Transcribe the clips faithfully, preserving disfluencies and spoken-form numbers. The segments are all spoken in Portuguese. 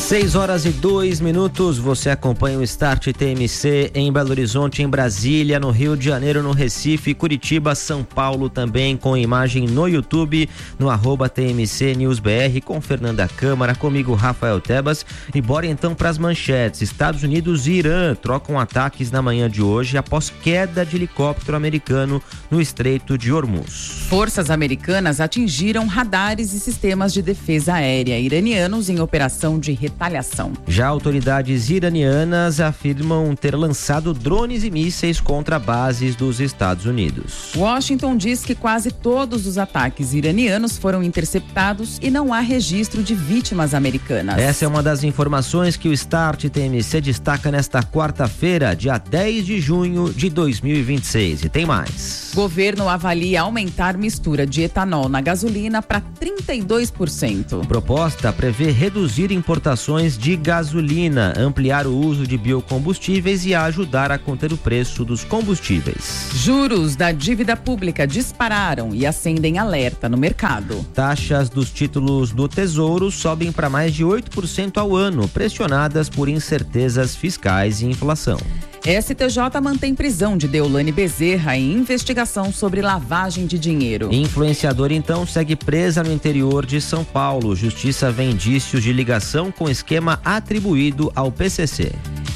seis horas e dois minutos, você acompanha o Start T M C em Belo Horizonte, em Brasília, no Rio de Janeiro, no Recife, Curitiba, São Paulo também, com imagem no YouTube, no arroba T M C News B R, com Fernanda Câmara, comigo Rafael Tebas. E bora então para as manchetes. Estados Unidos e Irã trocam ataques na manhã de hoje após queda de helicóptero americano no Estreito de Hormuz. Forças americanas atingiram radares e sistemas de defesa aérea iranianos em operação de retaliação. Já autoridades iranianas afirmam ter lançado drones e mísseis contra bases dos Estados Unidos. Washington diz que quase todos os ataques iranianos foram interceptados e não há registro de vítimas americanas. Essa é uma das informações que o Start T M C destaca nesta quarta-feira, dia dez de junho de dois mil e vinte e seis. E tem mais. Governo avalia aumentar mistura de etanol na gasolina para trinta e dois por cento. Proposta prevê reduzir importações de gasolina, ampliar o uso de biocombustíveis e ajudar a conter o preço dos combustíveis. Juros da dívida pública dispararam e acendem alerta no mercado. Taxas dos títulos do Tesouro sobem para mais de oito por cento ao ano, pressionadas por incertezas fiscais e inflação. S T J mantém prisão de Deolane Bezerra em investigação sobre lavagem de dinheiro. Influenciadora, então, segue presa no interior de São Paulo. Justiça vê indícios de ligação com esquema atribuído ao P C C.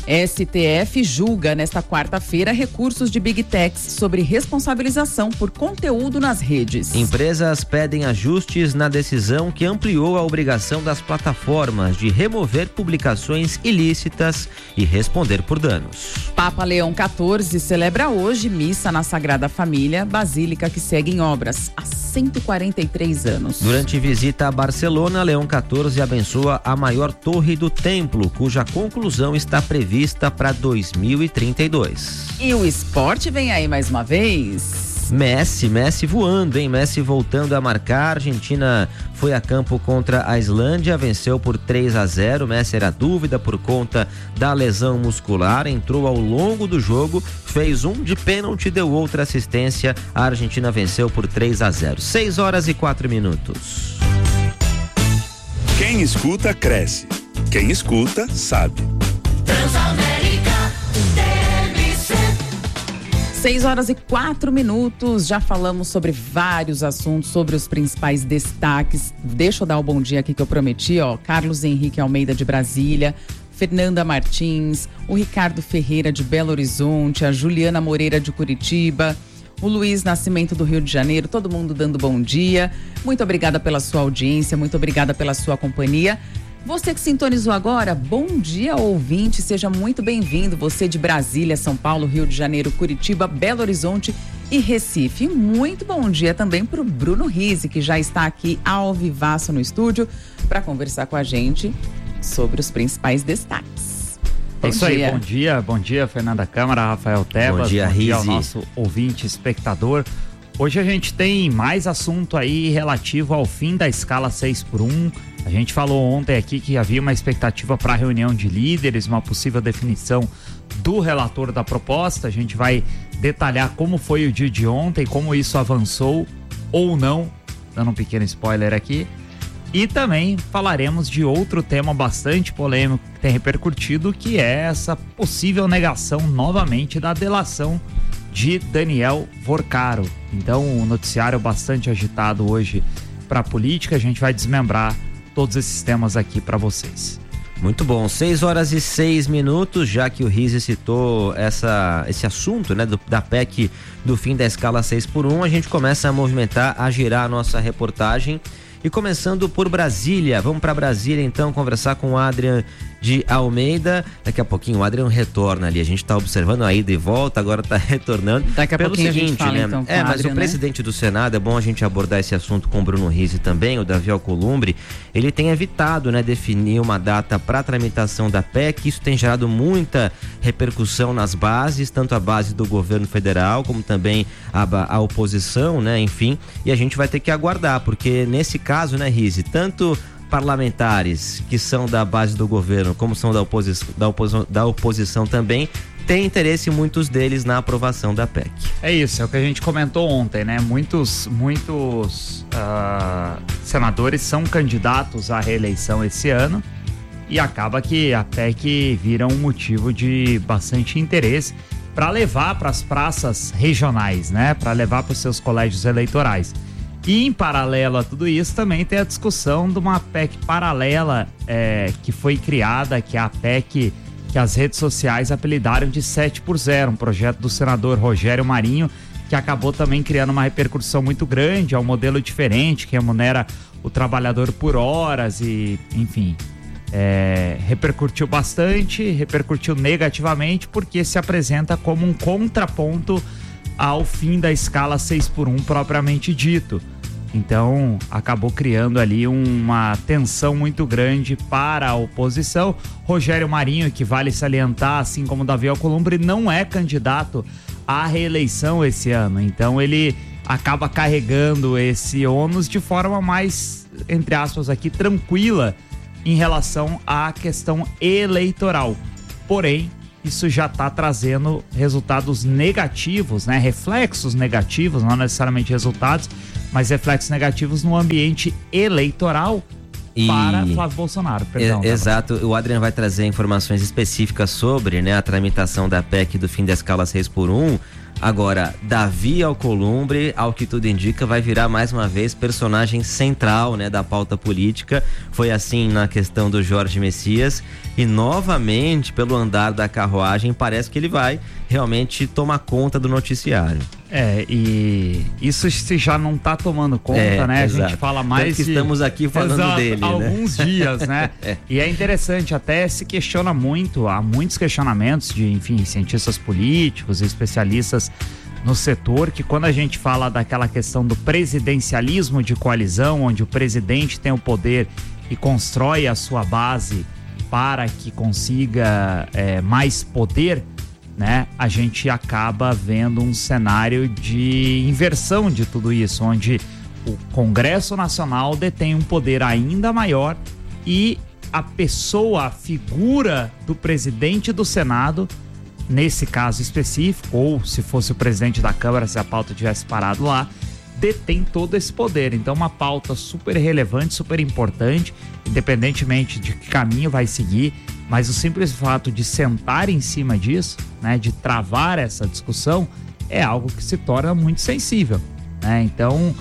S T F julga nesta quarta-feira recursos de Big Techs sobre responsabilização por conteúdo nas redes. Empresas pedem ajustes na decisão que ampliou a obrigação das plataformas de remover publicações ilícitas e responder por danos. Papa Leão quatorze celebra hoje missa na Sagrada Família, basílica que segue em obras há cento e quarenta e três anos. Durante visita a Barcelona, Leão quatorze abençoa a maior torre do templo, cuja conclusão está prevista para dois mil e trinta e dois. E o esporte vem aí mais uma vez. Messi, Messi voando, hein? Messi voltando a marcar. A Argentina foi a campo contra a Islândia, venceu por três a zero. Messi era dúvida por conta da lesão muscular, entrou ao longo do jogo, fez um de pênalti, deu outra assistência. A Argentina venceu por três a zero. seis horas e quatro minutos. Quem escuta, cresce. Quem escuta, sabe. Transamérica. seis horas e quatro minutos, já falamos sobre vários assuntos, sobre os principais destaques. Deixa eu dar o bom dia aqui que eu prometi, ó. Carlos Henrique Almeida de Brasília, Fernanda Martins, o Ricardo Ferreira de Belo Horizonte, a Juliana Moreira de Curitiba, o Luiz Nascimento do Rio de Janeiro, todo mundo dando bom dia. Muito obrigada pela sua audiência, muito obrigada pela sua companhia. Você que sintonizou agora, bom dia, ouvinte, seja muito bem-vindo. Você de Brasília, São Paulo, Rio de Janeiro, Curitiba, Belo Horizonte e Recife. Muito bom dia também para o Bruno Rizzi, que já está aqui ao vivaço no estúdio para conversar com a gente sobre os principais destaques. É isso aí, bom dia, bom dia Fernanda Câmara, Rafael Tebas, bom dia, bom dia ao Rizzi. nosso ouvinte, espectador. Hoje a gente tem mais assunto aí relativo ao fim da escala seis por um. A gente falou ontem aqui que havia uma expectativa para a reunião de líderes, uma possível definição do relator da proposta. A gente vai detalhar como foi o dia de ontem, como isso avançou ou não, dando um pequeno spoiler aqui. E também falaremos de outro tema bastante polêmico que tem repercutido, que é essa possível negação novamente da delação de Daniel Vorcaro. Então, um noticiário bastante agitado hoje para a política. A gente vai desmembrar todos esses temas aqui para vocês. Muito bom, seis horas e seis minutos, já que o Rizzi citou essa, esse assunto, né, do, da P E C do fim da escala seis por um, a gente começa a movimentar, a girar a nossa reportagem. E começando por Brasília, vamos para Brasília então conversar com o Adrian de Almeida. Daqui a pouquinho o Adrian retorna ali, a gente está observando a ida e volta, agora está retornando. Daqui a Pelo pouquinho seguinte, a gente fala, né? então, com É, mas Adrian, o presidente, né, do Senado, é bom a gente abordar esse assunto com o Bruno Rizzi também, o Davi Alcolumbre. Ele tem evitado, né, definir uma data para a tramitação da P E C. Isso tem gerado muita repercussão nas bases, tanto a base do governo federal como também a, a oposição, né, enfim. E a gente vai ter que aguardar, porque nesse caso, né, Rizzi, tanto parlamentares que são da base do governo como são da oposição, da oposição, da oposição também, tem interesse, muitos deles, na aprovação da P E C. É isso, é o que a gente comentou ontem, né? Muitos, muitos uh, senadores são candidatos à reeleição esse ano e acaba que a P E C vira um motivo de bastante interesse para levar para as praças regionais, né? Para levar para os seus colégios eleitorais. E em paralelo a tudo isso também tem a discussão de uma P E C paralela é, que foi criada, que é a P E C que as redes sociais apelidaram de sete por zero, um projeto do senador Rogério Marinho, que acabou também criando uma repercussão muito grande, é um modelo diferente, que remunera o trabalhador por horas e, enfim, é, repercutiu bastante, repercutiu negativamente, porque se apresenta como um contraponto ao fim da escala seis por um propriamente dito. Então, acabou criando ali uma tensão muito grande para a oposição. Rogério Marinho, que vale salientar, assim como Davi Alcolumbre, não é candidato à reeleição esse ano. Então, ele acaba carregando esse ônus de forma mais, entre aspas aqui, tranquila em relação à questão eleitoral. Porém, isso já está trazendo resultados negativos, né? Reflexos negativos, não necessariamente resultados, mas reflexos negativos no ambiente eleitoral e... para Flávio Bolsonaro. Perdão, e, exato, o Adriano vai trazer informações específicas sobre, né, a tramitação da P E C do fim da escala seis por um. Agora, Davi Alcolumbre, ao que tudo indica, vai virar mais uma vez personagem central, né, da pauta política. Foi assim na questão do Jorge Messias e novamente, pelo andar da carruagem, parece que ele vai realmente tomar conta do noticiário. É, e isso se já não tá tomando conta, é, né? Exato. A gente fala mais Tanto que estamos aqui falando exato, dele, há alguns né? dias, né? é. E é interessante, até se questiona muito, há muitos questionamentos de, enfim, cientistas políticos e especialistas no setor, que quando a gente fala daquela questão do presidencialismo de coalizão, onde o presidente tem o poder e constrói a sua base para que consiga é, mais poder, né, a gente acaba vendo um cenário de inversão de tudo isso, onde o Congresso Nacional detém um poder ainda maior e a pessoa, a figura do presidente do Senado, nesse caso específico, ou se fosse o presidente da Câmara, se a pauta tivesse parado lá, detém todo esse poder. Então, uma pauta super relevante, super importante, independentemente de que caminho vai seguir, mas o simples fato de sentar em cima disso, né, de travar essa discussão, é algo que se torna muito sensível, né? Então,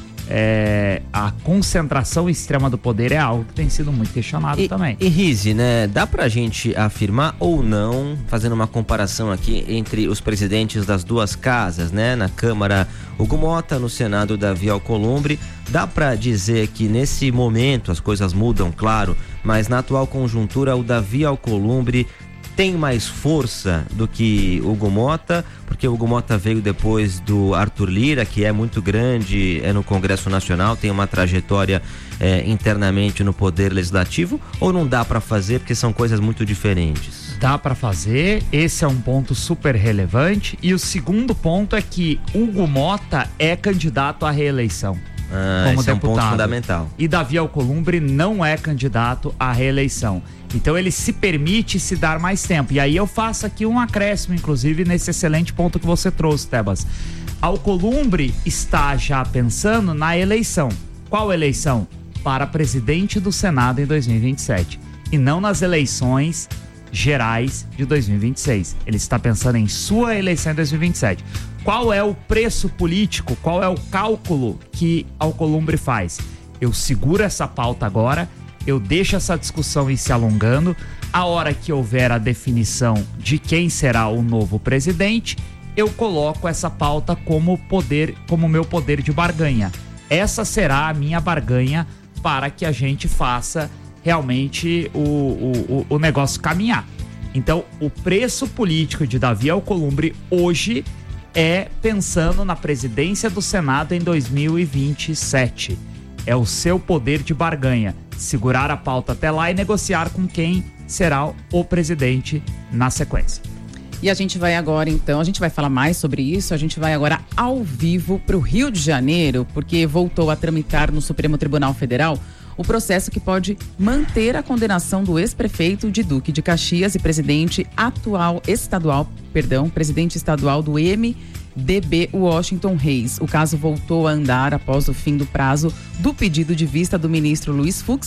é, a concentração extrema do poder é algo que tem sido muito questionado e, também. E Rize, né, dá pra gente afirmar ou não, fazendo uma comparação aqui entre os presidentes das duas casas, né, na Câmara Hugo Mota, no Senado Davi Alcolumbre, dá pra dizer que nesse momento as coisas mudam, claro, mas na atual conjuntura o Davi Alcolumbre tem mais força do que Hugo Mota, porque o Hugo Mota veio depois do Arthur Lira, que é muito grande, é no Congresso Nacional, tem uma trajetória é, internamente no Poder Legislativo, ou não dá para fazer porque são coisas muito diferentes? Dá para fazer, esse é um ponto super relevante, e o segundo ponto é que Hugo Mota é candidato à reeleição. Ah, como esse é um deputado. ponto fundamental. E Davi Alcolumbre não é candidato à reeleição. Então ele se permite se dar mais tempo. E aí eu faço aqui um acréscimo, inclusive, nesse excelente ponto que você trouxe, Tebas. Alcolumbre está já pensando na eleição. Qual eleição? Para presidente do Senado em dois mil e vinte e sete. E não nas eleições gerais de dois mil e vinte e seis. Ele está pensando em sua eleição em dois mil e vinte e sete. Qual é o preço político? Qual é o cálculo que Alcolumbre faz? Eu seguro essa pauta agora, eu deixo essa discussão ir se alongando. A hora que houver a definição de quem será o novo presidente, eu coloco essa pauta como poder, como meu poder de barganha. Essa será a minha barganha para que a gente faça realmente o, o, o negócio caminhar. Então, o preço político de Davi Alcolumbre hoje é pensando na presidência do Senado em dois mil e vinte e sete. É o seu poder de barganha. Segurar a pauta até lá e negociar com quem será o presidente na sequência. E a gente vai agora, então, a gente vai falar mais sobre isso, a gente vai agora ao vivo para o Rio de Janeiro, porque voltou a tramitar no Supremo Tribunal Federal o processo que pode manter a condenação do ex-prefeito de Duque de Caxias e presidente atual estadual, perdão, presidente estadual do M D B, Washington Reis. O caso voltou a andar após o fim do prazo do pedido de vista do ministro Luiz Fux,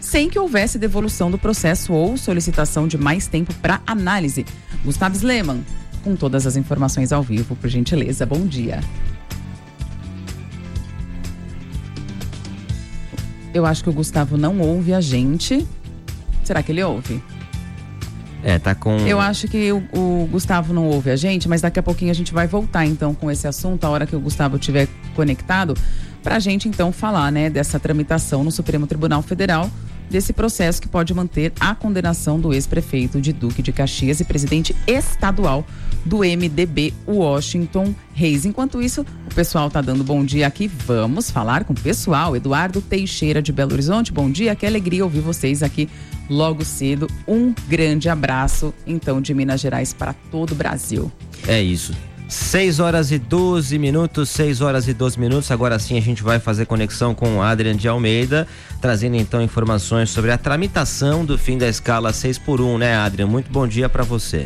sem que houvesse devolução do processo ou solicitação de mais tempo para análise. Gustavo Sleman, com todas as informações ao vivo, por gentileza. Bom dia. Eu acho que o Gustavo não ouve a gente. Será que ele ouve? É, tá com... Eu acho que o, o Gustavo não ouve a gente, mas daqui a pouquinho a gente vai voltar então com esse assunto, a hora que o Gustavo estiver conectado, pra gente então falar, né, dessa tramitação no Supremo Tribunal Federal, desse processo que pode manter a condenação do ex-prefeito de Duque de Caxias e presidente estadual do M D B, Washington Reis. Enquanto isso, o pessoal tá dando bom dia aqui. Vamos falar com o pessoal. Eduardo Teixeira de Belo Horizonte, bom dia. Que alegria ouvir vocês aqui logo cedo. Um grande abraço, então, de Minas Gerais para todo o Brasil. É isso. seis horas e doze minutos, seis horas e doze minutos. Agora sim a gente vai fazer conexão com o Adrian de Almeida, trazendo então informações sobre a tramitação do fim da escala seis por um, né, Adrian? Muito bom dia para você.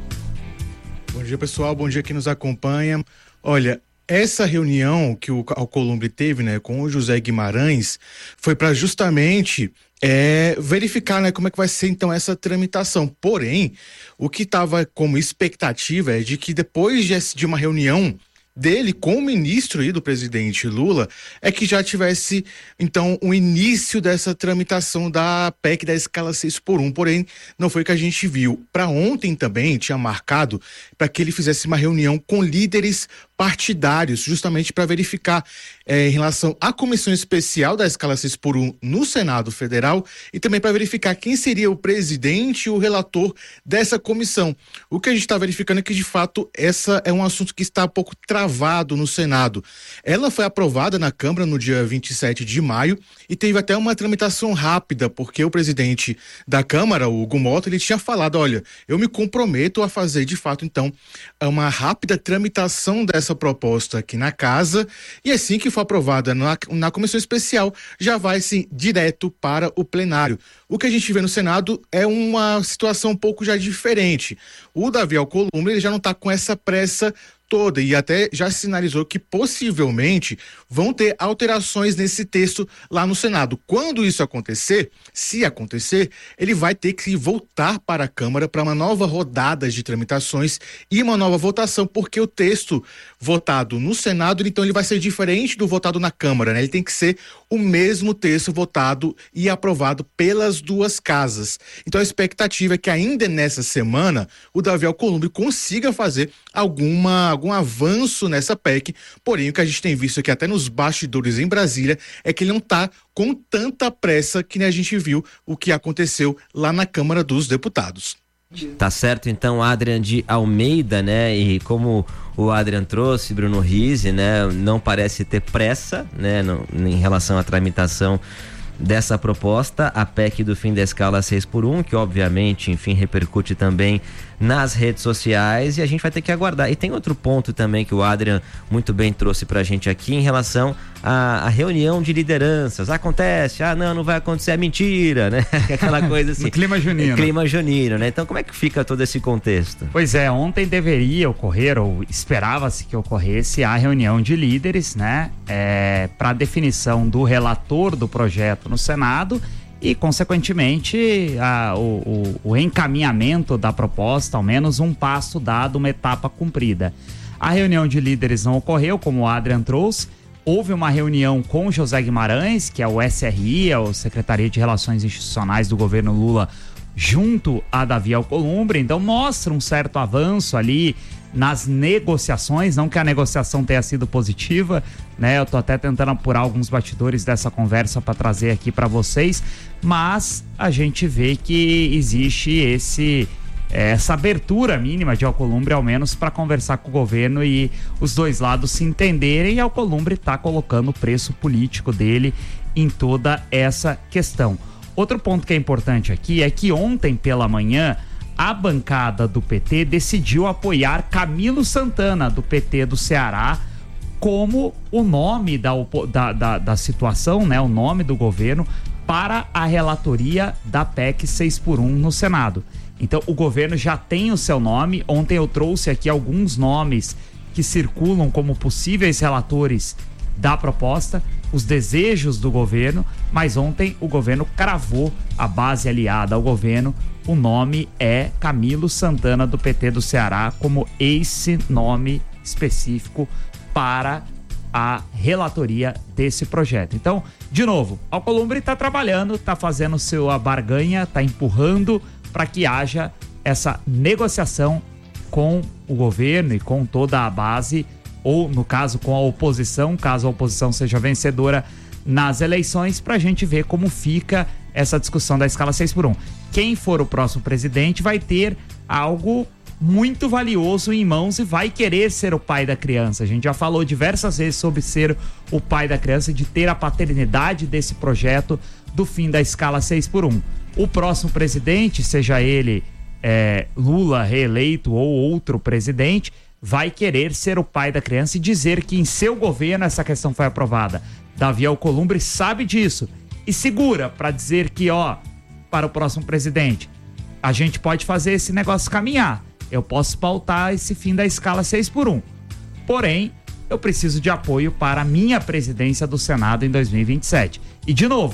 Bom dia, pessoal. Bom dia quem nos acompanha. Olha, essa reunião que o Alcolumbre teve, né, com o José Guimarães foi para justamente é, verificar, né, como é que vai ser então essa tramitação. Porém, o que estava como expectativa é de que depois de, de uma reunião dele com o ministro e do presidente Lula, é que já tivesse, então, o início dessa tramitação da P E C da escala seis por um, porém, não foi o que a gente viu. Para ontem também, tinha marcado para que ele fizesse uma reunião com líderes partidários, justamente para verificar é, em relação à comissão especial da escala seis por um no Senado Federal e também para verificar quem seria o presidente e o relator dessa comissão. O que a gente está verificando é que, de fato, essa é um assunto que está um pouco travado no Senado. Ela foi aprovada na Câmara no dia vinte e sete de maio e teve até uma tramitação rápida, porque o presidente da Câmara, o Hugo Mota, ele tinha falado, olha, eu me comprometo a fazer, de fato, então, uma rápida tramitação dessa essa proposta aqui na casa, e assim que for aprovada na, na comissão especial, já vai sim direto para o plenário. O que a gente vê no Senado é uma situação um pouco já diferente. O Davi Alcolumbre, ele já não está com essa pressa toda e até já sinalizou que possivelmente vão ter alterações nesse texto lá no Senado. Quando isso acontecer, se acontecer, ele vai ter que voltar para a Câmara para uma nova rodada de tramitações e uma nova votação, porque o texto votado no Senado, então ele vai ser diferente do votado na Câmara, né? Ele tem que ser o mesmo texto votado e aprovado pelas duas casas. Então a expectativa é que ainda nessa semana o Davi Alcolumbre consiga fazer alguma algum avanço nessa P E C, porém o que a gente tem visto aqui até nos bastidores em Brasília é que ele não está com tanta pressa que a gente viu o que aconteceu lá na Câmara dos Deputados. Tá certo, então, Adrian de Almeida, né? E como o Adrian trouxe, Bruno Rizzi, né? Não parece ter pressa, né? No, em relação à tramitação dessa proposta, a P E C do fim da escala seis por um, que obviamente, enfim, repercute também nas redes sociais, e a gente vai ter que aguardar. E tem outro ponto também que o Adrian muito bem trouxe pra gente aqui em relação à, à reunião de lideranças. Acontece, ah não, não vai acontecer, é mentira, né? Aquela coisa assim. No clima junino. É clima junino, né? Então como é que fica todo esse contexto? Pois é, ontem deveria ocorrer, ou esperava-se que ocorresse, a reunião de líderes, né? É, para definição do relator do projeto no Senado e, consequentemente, a, o, o, o encaminhamento da proposta, ao menos um passo dado, uma etapa cumprida. A reunião de líderes não ocorreu, como o Adrian trouxe. Houve uma reunião com o José Guimarães, que é o S R I, é o Secretaria de Relações Institucionais do governo Lula, junto a Davi Alcolumbre. Então mostra um certo avanço ali nas negociações, não que a negociação tenha sido positiva, né? Eu tô até tentando apurar alguns bastidores dessa conversa para trazer aqui para vocês, mas a gente vê que existe esse essa abertura mínima de Alcolumbre, ao menos, para conversar com o governo e os dois lados se entenderem, e Alcolumbre tá colocando o preço político dele em toda essa questão. Outro ponto que é importante aqui é que ontem pela manhã a bancada do P T decidiu apoiar Camilo Santana, do P T do Ceará, como o nome da, da, da, da situação, né, o nome do governo, para a relatoria da P E C seis por um no Senado. Então o governo já tem o seu nome. Ontem eu trouxe aqui alguns nomes que circulam como possíveis relatores da proposta. os desejos do governo, mas ontem o governo cravou a base aliada ao governo. O nome é Camilo Santana, do P T do Ceará, como esse nome específico para a relatoria desse projeto. Então, de novo, Alcolumbre está trabalhando, está fazendo sua barganha, está empurrando para que haja essa negociação com o governo e com toda a base, ou no caso com a oposição, caso a oposição seja vencedora nas eleições, para a gente ver como fica essa discussão da escala seis por um. Quem for o próximo presidente vai ter algo muito valioso em mãos e vai querer ser o pai da criança. A gente já falou diversas vezes sobre ser o pai da criança, de ter a paternidade desse projeto do fim da escala seis por um. O próximo presidente, seja ele é, Lula reeleito ou outro presidente, vai querer ser o pai da criança e dizer que em seu governo essa questão foi aprovada. Davi Alcolumbre sabe disso e segura para dizer que, ó, para o próximo presidente, a gente pode fazer esse negócio caminhar. Eu posso pautar esse fim da escala seis por um. Porém, eu preciso de apoio para a minha presidência do Senado em dois mil e vinte e sete. E, de novo,